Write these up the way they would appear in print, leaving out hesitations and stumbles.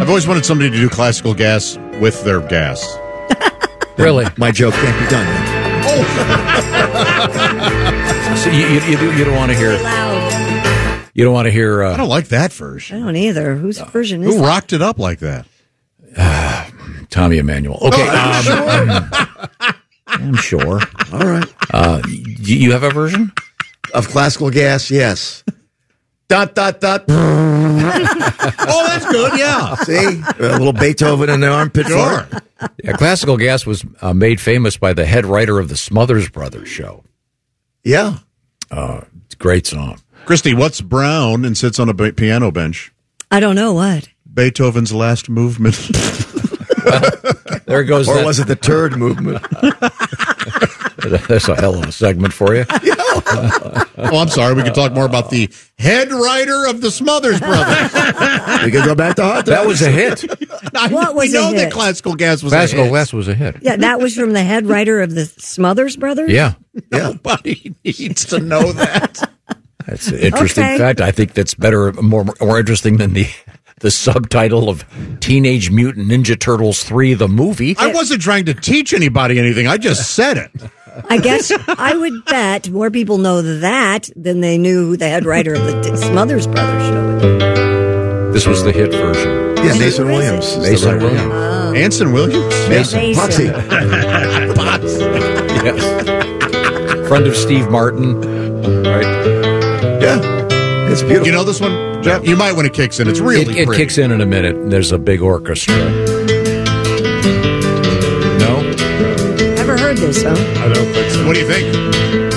I've always wanted somebody to do classical gas with their gas. Really? My joke can't be done. So you don't want to hear. Loud. You don't want to hear. I don't like that version. I don't either. Whose version is Who that? rocked it up like that? Tommy Emmanuel. Okay. I'm sure. All right. You have a version? Of classical gas, yes. Dot, dot, dot. Oh, that's good, yeah. See? A little Beethoven in the armpit. Sure. Yeah, classical gas was made famous by the head writer of the Smothers Brothers show. Yeah. It's a great song. Christy, what's brown and sits on a piano bench? I don't know what. Beethoven's last movement. There goes. Or was it the turd movement? That's a hell of a segment for you. Oh, I'm sorry. We can talk more about the head writer of the Smothers Brothers. We can go back to hot dogs. That was a hit. What was we know a that hit? classical gas was Classical a hit. gas was a hit. Yeah, that was from the head writer of the Smothers Brothers? Yeah. Nobody needs to know that. That's an interesting Okay. fact. I think that's better, more interesting than the subtitle of Teenage Mutant Ninja Turtles 3, the movie. I wasn't trying to teach anybody anything. I just said it. I guess I would bet more people know that than they knew who the head writer of the Smothers Brothers show is. This was the hit version. Yeah, Who Mason is it? Williams. is the Mason writer. Williams. Anson Williams? Mason. Potsy. Yes. Friend of Steve Martin. Right. Yeah. It's beautiful. You know this one, Jeff? You might when it kicks in. It's really It pretty. kicks in a minute. And there's a big orchestra. No? Never heard this, huh? I don't think so. What do you think?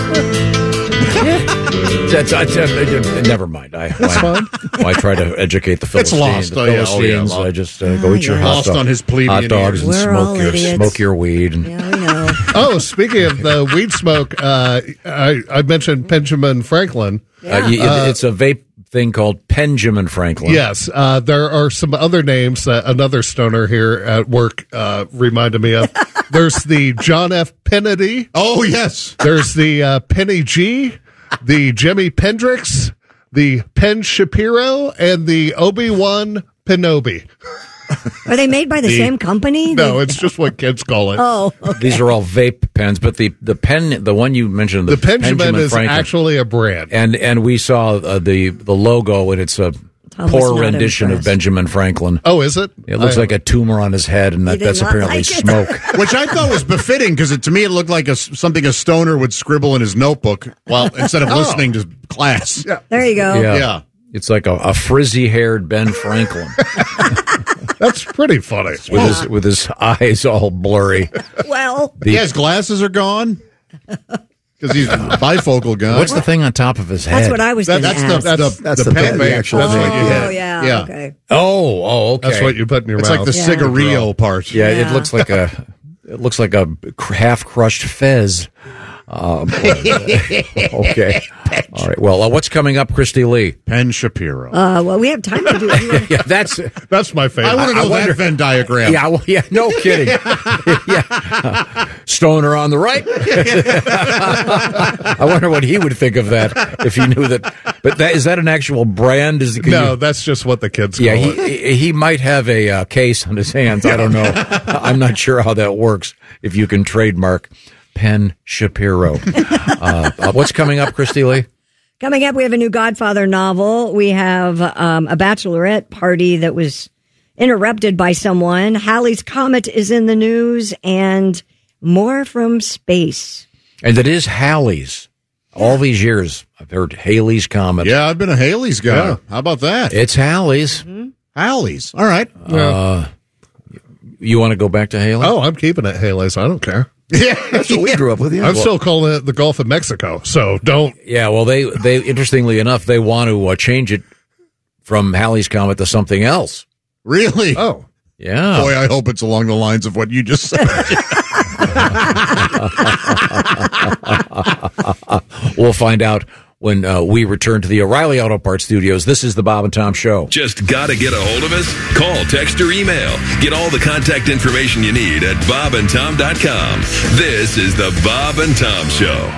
Never mind. That's fine. I try to educate the It's Philistines. lost. Oh, yeah. Philistines. Oh, yeah. I just go eat your yeah. hot Lost dog- on his plebeian hot dogs and ears. We're all smoke idiots. your weed. And, Yeah, we know. Oh, speaking of the weed smoke, I mentioned Benjamin Franklin. it's a vape thing called Benjamin Franklin. Yes, there are some other names that another stoner here at work reminded me of. There's the John F. Kennedy. Oh, yes. There's the Penny G, the Jimi Pendrix, the Penn Shapiro, and the Obi-Wan Kenobi. Are they made by the same company? No, it's just what kids call it. Oh, These are all vape pens, but the pen, the one you mentioned, The Benjamin Benjamin is Franklin, actually a brand. and we saw the logo, and it's a Tom was poor not rendition of impressed. Benjamin Franklin. Oh, is it? It looks like a tumor on his head, and He did that's not apparently like it. smoke. Which I thought was befitting because to me it looked like something a stoner would scribble in his notebook while instead of listening to class. Yeah. there you go. Yeah. It's like a frizzy-haired Ben Franklin That's pretty funny. with his eyes all blurry. Well, Yeah, his glasses are gone because he's a bifocal guy. What's the thing on top of his head? that's what I was going to That's ask. That's the the pen pen, the vape. actual That's what you Oh, hit. yeah, Yeah. okay. Oh, okay. That's what you put in your It's mouth. like the Yeah. cigarillo part. Yeah, Yeah. it looks like a half crushed fez. Okay. All right. Well, what's coming up, Christy Lee? Penn Shapiro. Well, we have time to do it. Yeah, that's. That's my favorite. I want to know that Venn diagram. Yeah, well, yeah, no kidding. Yeah. Stoner on the right. I wonder what he would think of that if he knew that. But is that an actual brand? No, that's just what the kids call Yeah, it. he might have a case on his hands. I don't know. I'm not sure how that works. If you can trademark Penn Shapiro. What's coming up, Christy Lee? Coming up, we have a new Godfather novel. We have a bachelorette party that was interrupted by someone. Halley's Comet is in the news, and more from space. And it is Halley's. All these years, I've heard Halley's Comet. Yeah, I've been a Haley's guy. Yeah. How about that? It's Halley's. Haley's. All right. You want to go back to Haley? Oh, I'm keeping it Haley's. I don't care. That's what we grew up with. Yeah. I'm still calling it the Gulf of Mexico, so don't. Yeah, well, they interestingly enough, they want to change it from Halley's Comet to something else. Really? Oh, Yeah. Boy, I hope it's along the lines of what you just said. We'll find out when we return to the O'Reilly Auto Parts Studios. This is the Bob and Tom Show. Just gotta get a hold of us? Call, text, or email. Get all the contact information you need at bobandtom.com. This is the Bob and Tom Show.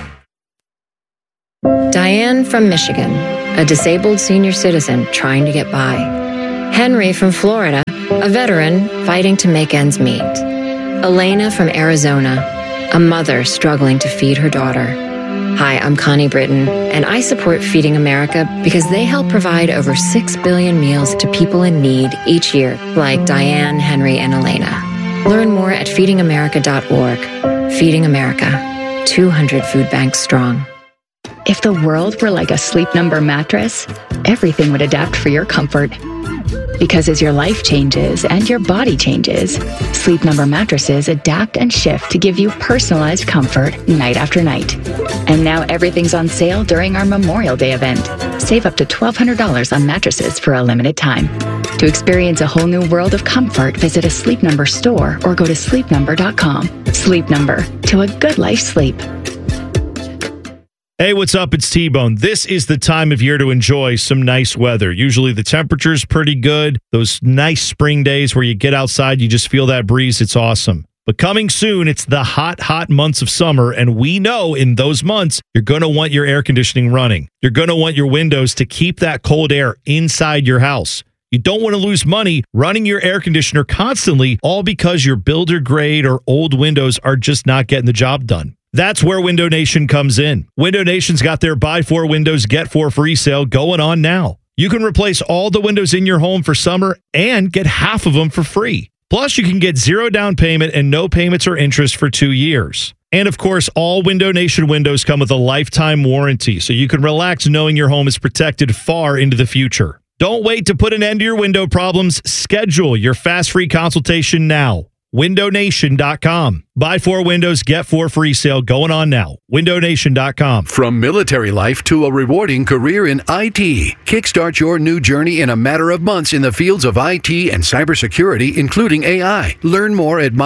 Diane from Michigan, a disabled senior citizen trying to get by. Henry from Florida, A veteran fighting to make ends meet. Elena from Arizona, a mother struggling to feed her daughter. Hi, I'm Connie Britton, and I support Feeding America because they help provide over 6 billion meals to people in need each year, like Diane, Henry, and Elena. Learn more at feedingamerica.org. Feeding America, 200 food banks strong. If the world were like a Sleep Number mattress, everything would adapt for your comfort. Because as your life changes and your body changes, Sleep Number mattresses adapt and shift to give you personalized comfort night after night. And now everything's on sale during our Memorial Day event. Save up to $1,200 on mattresses for a limited time. To experience a whole new world of comfort, visit a Sleep Number store or go to sleepnumber.com. Sleep Number, to a good night's sleep. Hey, what's up? It's T-Bone. This is the time of year to enjoy some nice weather. Usually the temperature's pretty good. Those nice spring days where you get outside, you just feel that breeze. It's awesome. But coming soon, it's the hot, hot months of summer, and we know in those months, you're going to want your air conditioning running. You're going to want your windows to keep that cold air inside your house. You don't want to lose money running your air conditioner constantly, all because your builder grade or old windows are just not getting the job done. That's where Window Nation comes in. Window Nation's got their buy 4 windows, get 4 free sale going on now. You can replace all the windows in your home for summer and get half of them for free. Plus, you can get 0 down payment and no payments or interest for 2 years. And of course, all Window Nation windows come with a lifetime warranty, so you can relax knowing your home is protected far into the future. Don't wait to put an end to your window problems. Schedule your fast free consultation now. WindowNation.com. Buy 4 windows, get 4 free sale going on now. WindowNation.com. From military life to a rewarding career in IT, kickstart your new journey in a matter of months in the fields of IT and cybersecurity, including AI. Learn more at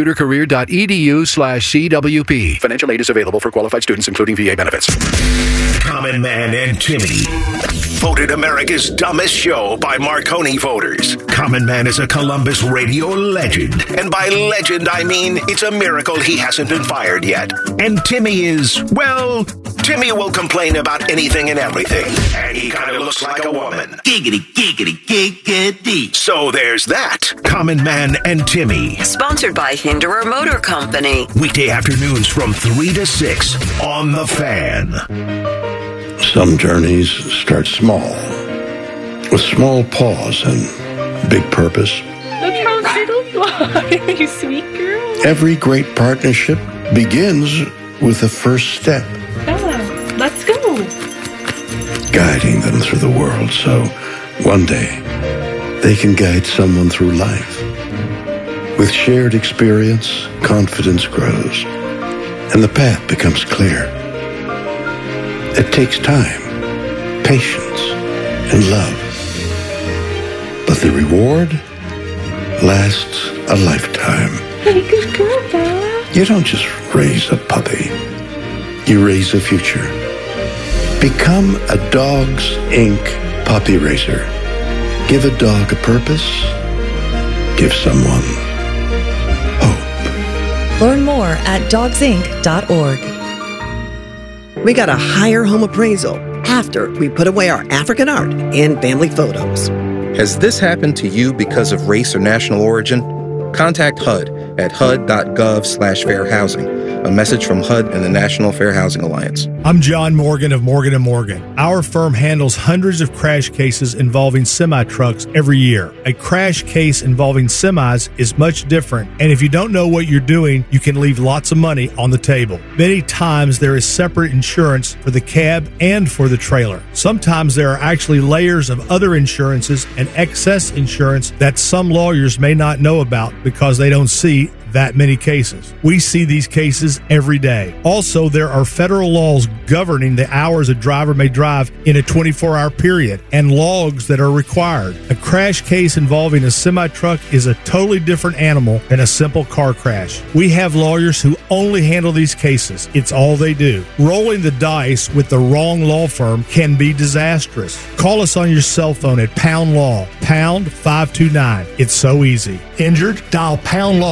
mycomputercareer.edu/CWP. Financial aid is available for qualified students, including VA benefits. Common Man and Timmy. Voted America's dumbest show by Marconi voters. Common Man is a Columbus radio legend. And by legend, I mean it's a miracle he hasn't been fired yet. And Timmy is, well, Timmy will complain about anything and everything. And he kind of looks like a woman. Giggity, giggity, giggity. So there's that. Common Man and Timmy. Sponsored by Hinderer Motor Company. Weekday afternoons from 3 to 6 on The Fan. Some journeys start small, with small pause and big purpose. Look how little you are, you sweet girl. Every great partnership begins with the first step. Bella, let's go. Guiding them through the world so one day they can guide someone through life. With shared experience, confidence grows, and the path becomes clear. It takes time, patience, and love. But the reward lasts a lifetime. Hey, good girl, Bella. You don't just raise a puppy. You raise a future. Become a Dogs Inc. puppy raiser. Give a dog a purpose. Give someone hope. Learn more at dogsinc.org. We got a higher home appraisal after we put away our African art and family photos. Has this happened to you because of race or national origin? Contact HUD at hud.gov/fair housing. A message from HUD and the National Fair Housing Alliance. I'm John Morgan of Morgan & Morgan. Our firm handles hundreds of crash cases involving semi-trucks every year. A crash case involving semis is much different, and if you don't know what you're doing, you can leave lots of money on the table. Many times there is separate insurance for the cab and for the trailer. Sometimes there are actually layers of other insurances and excess insurance that some lawyers may not know about because they don't see that many cases. We see these cases every day. Also, there are federal laws governing the hours a driver may drive in a 24-hour period and logs that are required. A crash case involving a semi-truck is a totally different animal than a simple car crash. We have lawyers who only handle these cases. It's all they do. Rolling the dice with the wrong law firm can be disastrous. Call us on your cell phone at Pound Law, pound 529. It's so easy. Injured? Dial Pound Law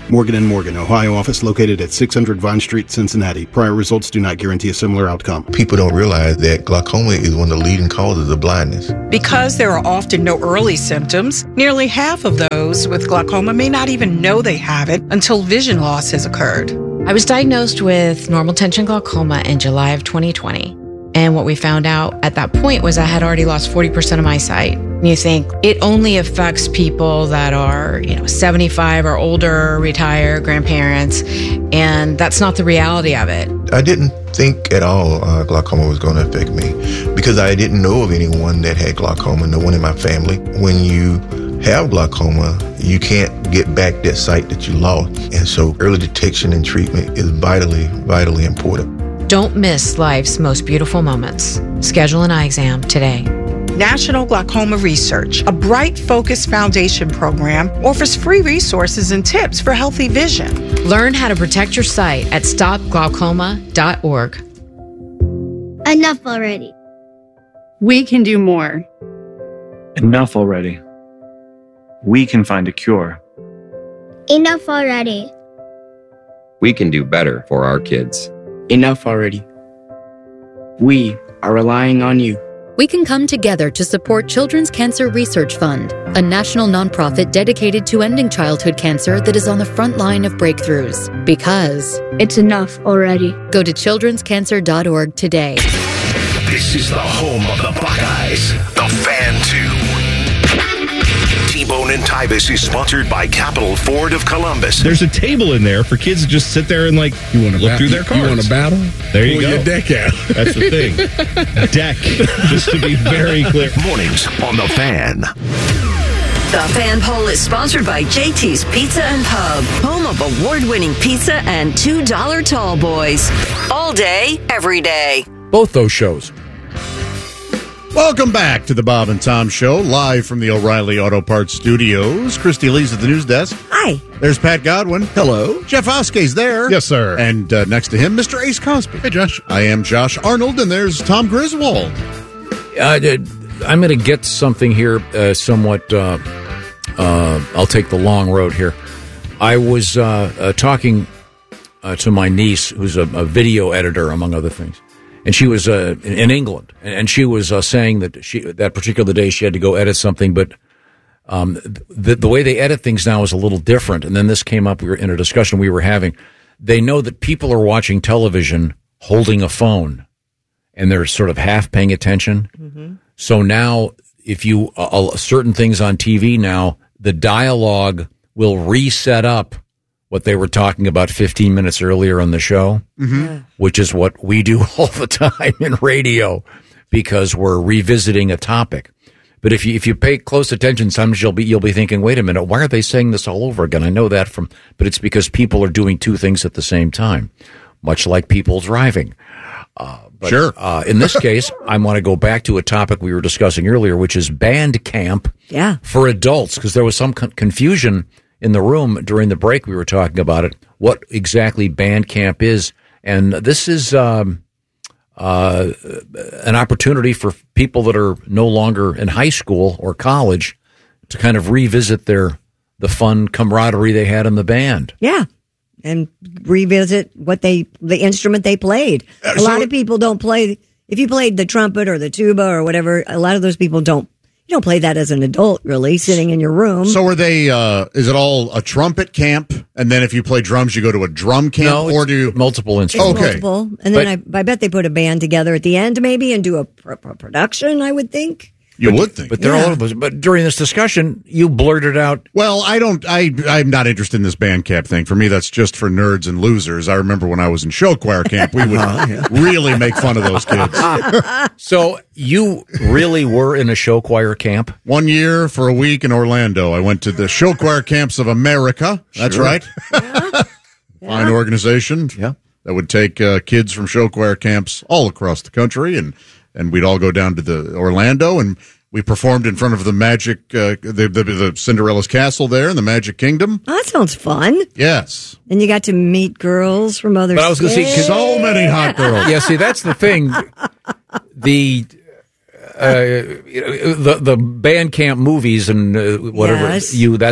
Morgan & Morgan, Ohio office located at 600 Vine Street, Cincinnati. Prior results do not guarantee a similar outcome. People don't realize that glaucoma is one of the leading causes of blindness. Because there are often no early symptoms, nearly half of those with glaucoma may not even know they have it until vision loss has occurred. I was diagnosed with normal tension glaucoma in July of 2020. And what we found out at that point was I had already lost 40% of my sight. And you think it only affects people that are, 75 or older, retired, grandparents, and that's not the reality of it. I didn't think at all glaucoma was going to affect me because I didn't know of anyone that had glaucoma, no one in my family. When you have glaucoma, you can't get back that sight that you lost. And so early detection and treatment is vitally, vitally important. Don't miss life's most beautiful moments. Schedule an eye exam today. National Glaucoma Research, a Bright Focus Foundation program, offers free resources and tips for healthy vision. Learn how to protect your sight at stopglaucoma.org. Enough already. We can do more. Enough already. We can find a cure. Enough already. We can do better for our kids. Enough already. We are relying on you. We can come together to support Children's Cancer Research Fund, a national nonprofit dedicated to ending childhood cancer that is on the front line of breakthroughs. Because it's enough already. Go to childrenscancer.org today. This is the home of the Buckeyes, the Fan 2. T-Bone and Tybus is sponsored by Capital Ford of Columbus. There's a table in there for kids to just sit there and look through their cards. You want to battle? There you Pull go. your deck out. That's the thing. Deck, just to be very clear. Mornings on the Fan. The Fan Poll is sponsored by JT's Pizza and Pub, home of award-winning pizza and $2 tall boys. All day, every day. Both those shows. Welcome back to the Bob and Tom Show, live from the O'Reilly Auto Parts Studios. Christy Lee's at the news desk. Hi. There's Pat Godwin. Hello. Jeff Oskey's there. Yes, sir. And next to him, Mr. Ace Cosby. Hey, Josh. I am Josh Arnold, and there's Tom Griswold. I'm going to get something here somewhat. I'll take the long road here. I was talking to my niece, who's a video editor, among other things. And she was in England, and she was saying that that particular day she had to go edit something, but the way they edit things now is a little different. And then this came up. We were in a discussion we were having. They know that people are watching television holding a phone, and they're sort of half paying attention. Mm-hmm. So now, if you certain things on TV now, the dialogue will reset up what they were talking about 15 minutes earlier on the show, which is what we do all the time in radio because we're revisiting a topic. But if you pay close attention, sometimes you'll be thinking, wait a minute, why are they saying this all over again? I know that but it's because people are doing two things at the same time, much like people driving. Sure. In this case, I want to go back to a topic we were discussing earlier, which is band camp for adults, because there was some confusion in the room during the break. We were talking about it, what exactly band camp is. And this is an opportunity for people that are no longer in high school or college to kind of revisit the fun camaraderie they had in the band. Yeah. And revisit the instrument they played. A lot of people don't play. If you played the trumpet or the tuba or whatever, a lot of those people don't play that as an adult, really, sitting in your room. So are they, is it all a trumpet camp? And then if you play drums, you go to a drum camp? No, or do you multiple instruments. Okay. Multiple. And then I bet they put a band together at the end maybe and do a production, I would think. You would think. But they're all over. But during this discussion, you blurted out. Well, I'm not interested in this band camp thing. For me, that's just for nerds and losers. I remember when I was in show choir camp, we would really make fun of those kids. So you really were in a show choir camp? 1 year for a week in Orlando. I went to the Show Choir Camps of America. That's right. Fine organization. Yeah. That would take kids from show choir camps all across the country, and we'd all go down to the Orlando, and we performed in front of the Magic, the Cinderella's Castle there in the Magic Kingdom. Oh, that sounds fun. Yes. And you got to meet girls from other But I was going to see so many hot girls. Yeah, see, that's the thing. The band camp movies and whatever Yes. that's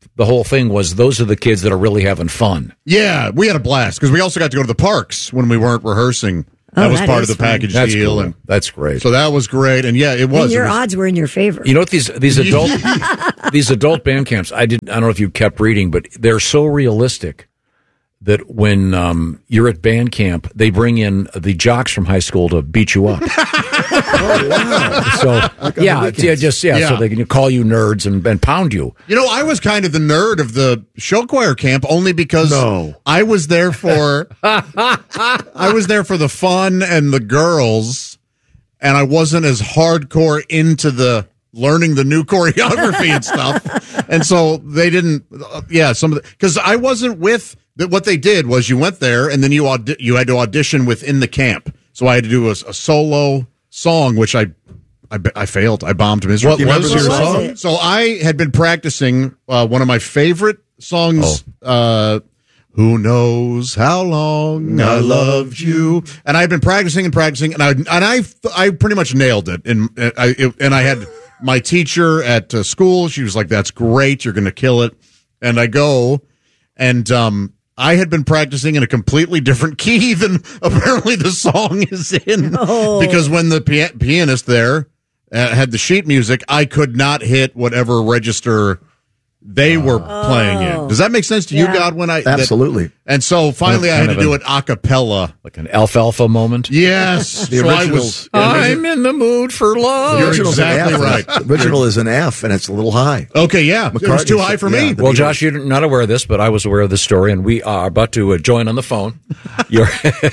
the whole thing was those are the kids that are really having fun. Yeah, we had a blast because we also got to go to the parks when we weren't rehearsing. That was part of the package deal. Cool. And that's great. So that was great. And yeah, it was. And your it was, odds were in your favor. You know what these adult band camps, I don't know if you kept reading, but they're so realistic that when you're at band camp, they bring in the jocks from high school to beat you up. Oh, wow. So so they can call you nerds and pound you. You know, I was kind of the nerd of the show choir camp only because I was there for the fun and the girls, and I wasn't as hardcore into the learning the new choreography and stuff. And so they didn't because I wasn't with what they did was you went there and then you had to audition within the camp. So I had to do a solo song, which I failed. I bombed miserably. What was your song? So I had been practicing one of my favorite songs, Who Knows How Long I Loved You. And I had been practicing, and I pretty much nailed it. And I had my teacher at school. She was like, "That's great. You're going to kill it." And I go, and I had been practicing in a completely different key than apparently the song is in. Because when the pianist there had the sheet music, I could not hit whatever register they were playing in. Does that make sense to you, Godwin? Absolutely. And so finally I had to do it a cappella. Like an alfalfa moment? Yes. The original's, I'm in the mood for love. You're exactly right. The original is an F, and it's a little high. Okay, yeah. It was too high for me. Well, Josh, you're not aware of this, but I was aware of this story, and we are about to join on the phone. You're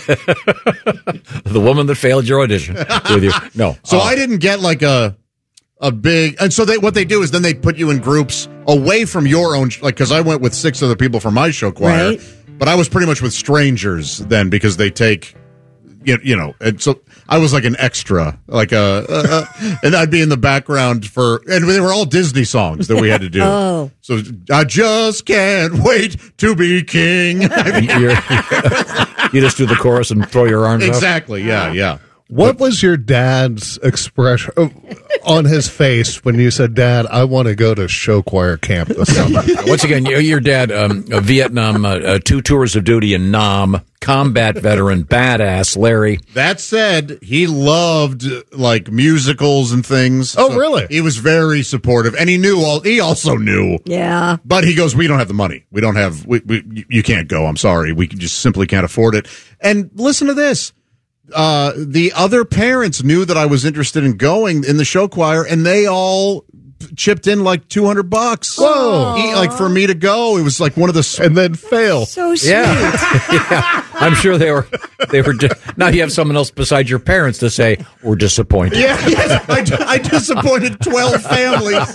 the woman that failed your audition with you. No. So I didn't get like a big, and so what they do is then they put you in groups away from your own, like, because I went with 6 other people from my show choir, right. But I was pretty much with strangers then because they take, you know, and so I was like an extra, like and I'd be in the background and they were all Disney songs that we had to do. So I just can't wait to be king. You just do the chorus and throw your arms up? Exactly, yeah. What was your dad's expression on his face when you said, "Dad, I want to go to show choir camp this summer"? Once again, your dad, a Vietnam, 2 tours of duty in Nam, combat veteran, badass Larry. That said, he loved like musicals and things. Oh, really? He was very supportive, and he also knew. Yeah. But he goes, "We don't have the money. We don't have. You can't go. I'm sorry. We just simply can't afford it." And listen to this. The other parents knew that I was interested in going in the show choir, and they all chipped in like $200. Whoa! Like for me to go, it was like one of the and then fail. So sweet. Yeah. I'm sure they were. Now you have someone else besides your parents to say we're disappointed. Yeah, I disappointed 12 families.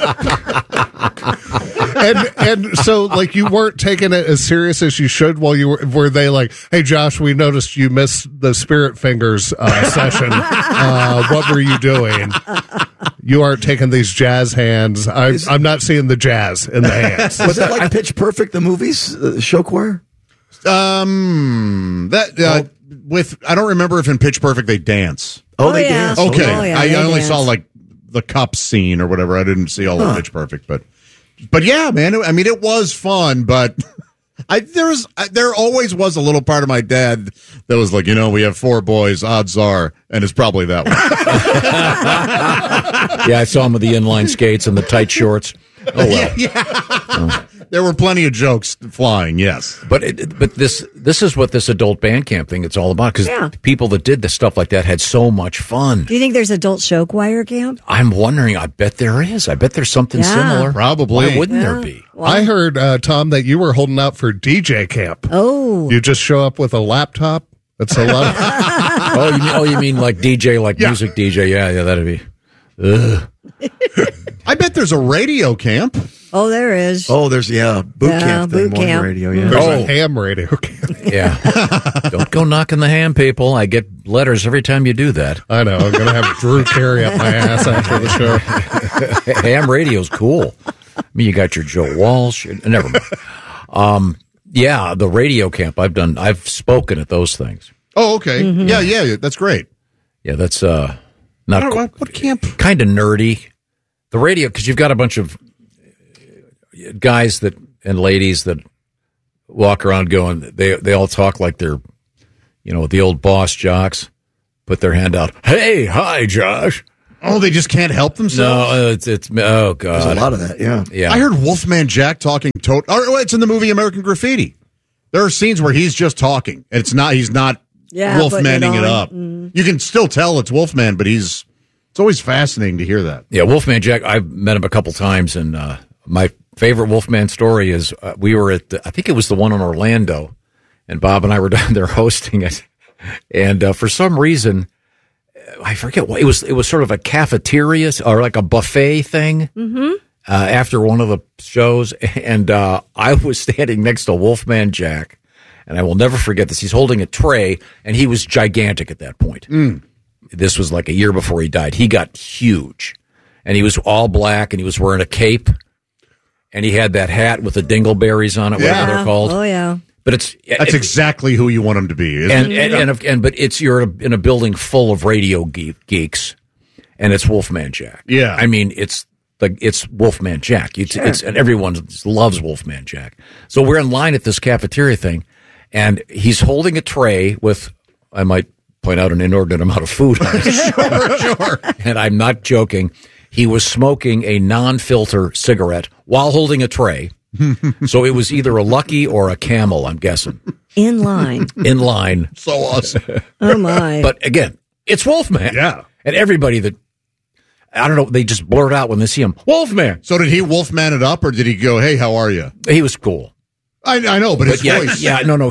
And so, like, you weren't taking it as serious as you should while you were they like, "Hey, Josh, we noticed you missed the Spirit Fingers session. What were you doing? You aren't taking these jazz hands. I'm not seeing the jazz in the hands." Was that like Pitch Perfect, the movies, show choir? I don't remember if in Pitch Perfect they dance. They dance. Okay. I only dance. saw like the cup scene or whatever. I didn't see all of Pitch Perfect, but yeah, man. I mean, it was fun, but there always was a little part of my dad that was like, we have 4 boys. Odds are, and it's probably that one. Yeah, I saw him with the inline skates and the tight shorts. Oh well. Yeah. There were plenty of jokes flying, yes. But this is what this adult band camp thing it's all about, because people that did this stuff like that had so much fun. Do you think there's adult show choir camp? I'm wondering. I bet there is. I bet there's something similar. Probably. Why wouldn't there be? Well, I heard, Tom, that you were holding out for DJ camp. Oh. You just show up with a laptop? That's a lot of... you mean like DJ, like music DJ? Yeah, that'd be... Ugh. I bet there's a radio camp. Oh, there is. Oh, there's boot camp thing, boot camp. Radio. Yeah, there's a ham radio camp. Yeah, don't go knocking the ham, people. I get letters every time you do that. I know. I'm gonna have Drew carry up my ass after the show. Ham radio's cool. I mean, you got your Joe Walsh. Never mind. Yeah, the radio camp. I've spoken at those things. Oh, okay. Mm-hmm. Yeah, that's great. Yeah, that's not what camp? Kind of nerdy. The radio, because you've got a bunch of guys that and ladies that walk around going, they all talk like they're, the old boss jocks, put their hand out. Hey, hi, Josh. Oh, they just can't help themselves? No, it's oh, God. There's a lot of that, yeah. Yeah. I heard Wolfman Jack talking it's in the movie American Graffiti. There are scenes where he's just talking, and he's not Wolfmanning it up. You can still tell it's Wolfman, but it's always fascinating to hear that. Yeah, Wolfman Jack, I've met him a couple times, and my favorite Wolfman story is we were at, I think it was the one in Orlando, and Bob and I were down there hosting it, and for some reason, I forget what, it was sort of a cafeteria or like a buffet thing after one of the shows, and I was standing next to Wolfman Jack, and I will never forget this. He's holding a tray, and he was gigantic at that point. This was like a year before he died. He got huge, and he was all black, and he was wearing a cape, and he had that hat with the dingleberries on it, whatever they're called. Oh, yeah. But that's exactly who you want him to be, isn't it? But you're in a building full of radio geeks, and it's Wolfman Jack. Yeah, I mean it's Wolfman Jack. And everyone loves Wolfman Jack. So we're in line at this cafeteria thing, and he's holding a tray with, I might point out, an inordinate amount of food on it. Sure. And I'm not joking. He was smoking a non-filter cigarette while holding a tray. So it was either a Lucky or a Camel, I'm guessing. In line. In line. So awesome. Oh, my. But again, it's Wolfman. Yeah. And everybody that, I don't know, they just blurt out when they see him, Wolfman. So did he Wolfman it up, or did he go, hey, how are you? He was cool. I know, but his voice. Yeah, no,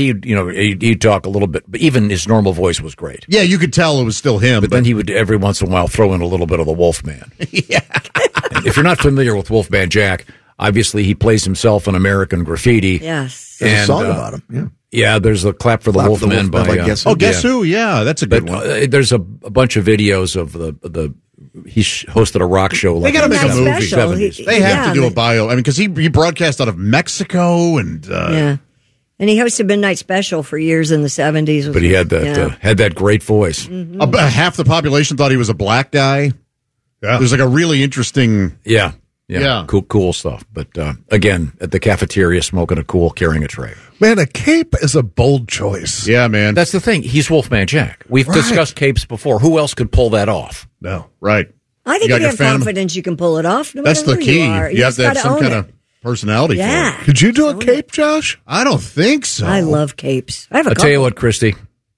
he'd talk a little bit, but even his normal voice was great. Yeah, you could tell it was still him. But then he would every once in a while throw in a little bit of the Wolfman. Yeah. If you're not familiar with Wolfman Jack, obviously he plays himself in American Graffiti. Yes. There's a song about him, yeah. Yeah, there's a Clap for the Wolfman by Guess Who. Guess Who? Yeah, that's a good one. There's a bunch of videos of the he hosted a rock show. They got to make a movie. 70s. They have to do a bio. I mean, because he broadcast out of Mexico and and he hosted Midnight Special for years in the 70s. But he had that great voice. Half the population thought he was a black guy. Yeah, there's like a really interesting. Yeah. Cool stuff. But again, at the cafeteria, smoking a cool, carrying a tray. Man, a cape is a bold choice. Yeah, man. That's the thing. He's Wolfman Jack. We've discussed capes before. Who else could pull that off? No. Right. I think if you have confidence, you can pull it off. No That's the key. You have to have some kind of personality for it. Could you do a cape, Josh? I don't think so. I love capes. I have a I'll tell you what, Christy.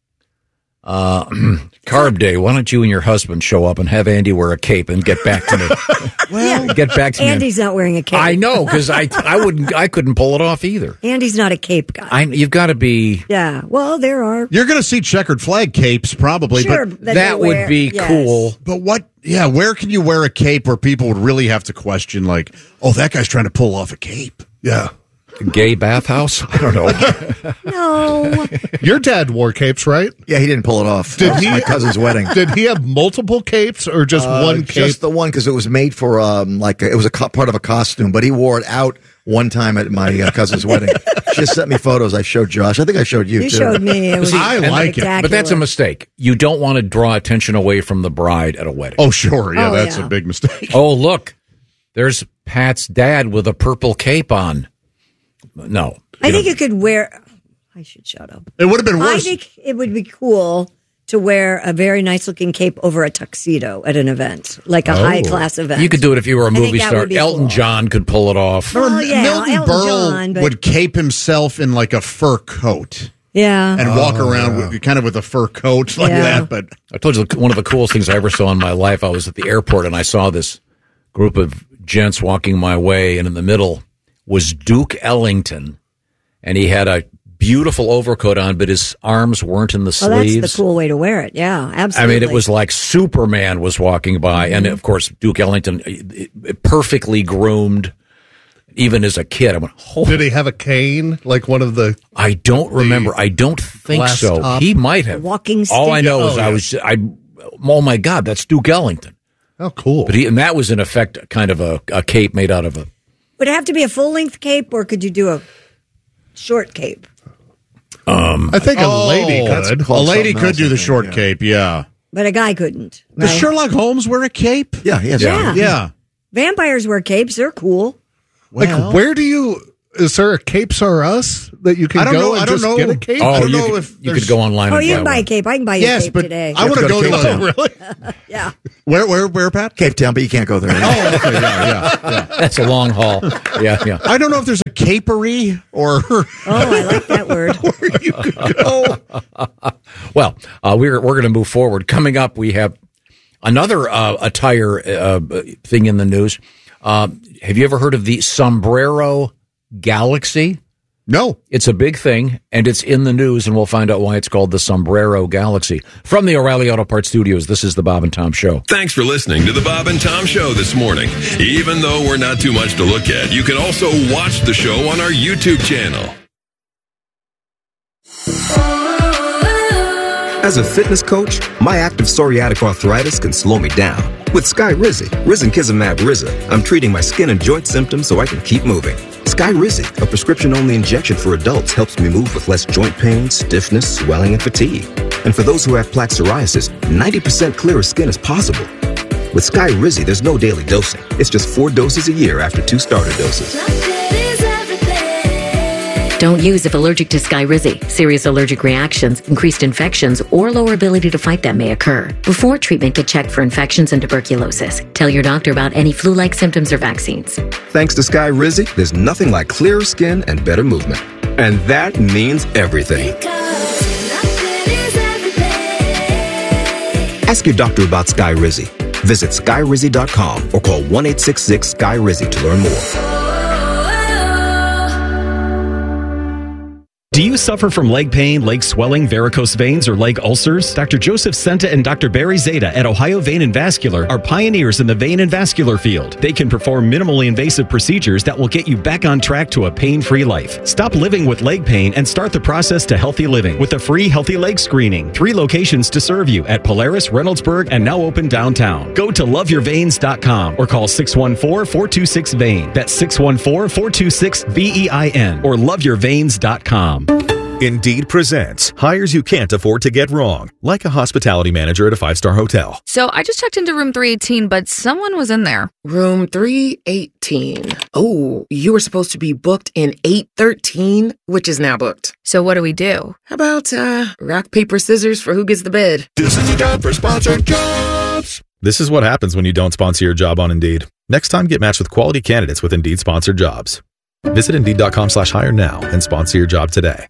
Carb Day, why don't you and your husband show up and have Andy wear a cape and get back to me? Get back to me. Andy's not wearing a cape. I know, because I couldn't pull it off either. Andy's not a cape guy. You've got to be. Yeah, well, there are. You're going to see checkered flag capes probably, sure, but that would be cool. But what? Yeah, where can you wear a cape where people would really have to question, like, oh, that guy's trying to pull off a cape? Yeah. Gay bathhouse? I don't know. No. Your dad wore capes, right? Yeah, he didn't pull it off. Did he? My cousin's wedding. Did he have multiple capes or just one cape? Just the one, because it was made for it was part of a costume, but he wore it out one time at my cousin's wedding. She just sent me photos. I showed Josh. I think I showed you too. You showed me. I like it, but that's a mistake. You don't want to draw attention away from the bride at a wedding. Oh, sure. Yeah, that's a big mistake. Oh, look. There's Pat's dad with a purple cape on. No. I think you could wear. I should shut up. It would have been worse. I think it would be cool to wear a very nice looking cape over a tuxedo at an event, like a high class event. You could do it if you were a movie star. Elton John could pull it off. Milton Berle would cape himself in like a fur coat. Yeah. And walk around with a fur coat like that. But I told you, one of the coolest things I ever saw in my life, I was at the airport and I saw this group of gents walking my way, and in the middle was Duke Ellington, and he had a beautiful overcoat on, but his arms weren't in the sleeves. That's the cool way to wear it. Yeah, absolutely. I mean, it was like Superman was walking by, and of course, Duke Ellington, perfectly groomed, even as a kid. I went, oh. Did he have a cane, like one of the? I don't remember. I don't think so. Top? He might have. Walking stick. All I know is oh my God, that's Duke Ellington. Oh, cool. But and that was in effect kind of a cape made out of a. Would it have to be a full-length cape, or could you do a short cape? I think a lady could. A lady could do the short cape, yeah. But a guy couldn't. Does Sherlock Holmes wear a cape? Yeah, he has. Yeah. Vampires wear capes. They're cool. Like, where do you... is there a Capes R Us that you can go and just get a cape? Oh, I don't you know could, if you could go online. Oh, and you can buy a one. cape. I can buy you a cape today. I want to go to Cape Town. Really? Yeah. Where, Pat? Cape Town, but you can't go there. Oh, okay, yeah. That's a long haul. Yeah. I don't know if there's a capery or. Oh, I like that word. Where you could go. Well, we're going to move forward. Coming up, we have another attire thing in the news. Have you ever heard of the Sombrero Galaxy? No. It's a big thing, and it's in the news, and we'll find out why it's called the Sombrero Galaxy. From the O'Reilly Auto Parts Studios, this is the Bob and Tom Show. Thanks for listening to the Bob and Tom Show this morning. Even though we're not too much to look at, you can also watch the show on our YouTube channel. As a fitness coach, my active psoriatic arthritis can slow me down. With Skyrizi, Risankizumab Riza, I'm treating my skin and joint symptoms so I can keep moving. Skyrizi, a prescription-only injection for adults, helps me move with less joint pain, stiffness, swelling, and fatigue. And for those who have plaque psoriasis, 90% clearer skin is possible. With Skyrizi, there's no daily dosing. It's just 4 doses a year after 2 starter doses. Don't use if allergic to Skyrizi. Serious allergic reactions, increased infections, or lower ability to fight them may occur. Before treatment, get checked for infections and tuberculosis. Tell your doctor about any flu-like symptoms or vaccines. Thanks to Skyrizi, there's nothing like clearer skin and better movement. And that means everything. Ask your doctor about Skyrizi. Visit Skyrizi.com or call 1-866-SKY-RIZI to learn more. Do you suffer from leg pain, leg swelling, varicose veins, or leg ulcers? Dr. Joseph Senta and Dr. Barry Zeta at Ohio Vein and Vascular are pioneers in the vein and vascular field. They can perform minimally invasive procedures that will get you back on track to a pain-free life. Stop living with leg pain and start the process to healthy living with a free Healthy Leg Screening. 3 locations to serve you at Polaris, Reynoldsburg, and now open downtown. Go to loveyourveins.com or call 614-426-VEIN. That's 614-426-VEIN or loveyourveins.com. Indeed presents hires you can't afford to get wrong, like a hospitality manager at a 5-star hotel. So I just checked into room 318, but someone was in there. Room 318. Oh, you were supposed to be booked in 813, which is now booked. So what do we do? How about rock, paper, scissors for who gets the bid? This is the time for sponsored jobs. This is what happens when you don't sponsor your job on Indeed. Next time, get matched with quality candidates with Indeed sponsored jobs. Visit Indeed.com/hire now and sponsor your job today.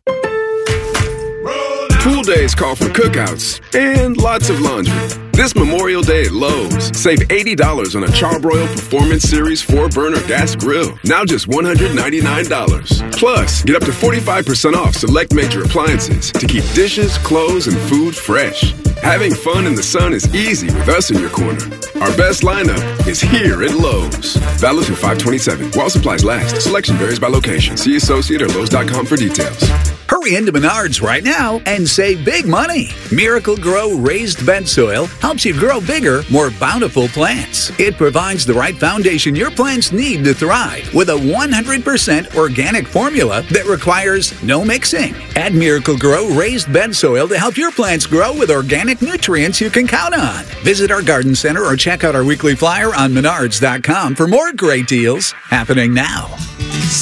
Pool days call for cookouts and lots of laundry. This Memorial Day at Lowe's, save $80 on a Charbroil Performance Series 4-burner gas grill. Now just $199. Plus, get up to 45% off select major appliances to keep dishes, clothes, and food fresh. Having fun in the sun is easy with us in your corner. Our best lineup is here at Lowe's. Valid through 5/27. While supplies last. Selection varies by location. See associate or Lowe's.com for details. Hurry into Menards right now and save big money. Miracle Grow Raised Bed Soil helps you grow bigger, more bountiful plants. It provides the right foundation your plants need to thrive with a 100% organic formula that requires no mixing. Add Miracle Grow Raised Bed Soil to help your plants grow with organic nutrients you can count on. Visit our garden center or check out our weekly flyer on Menards.com for more great deals happening now.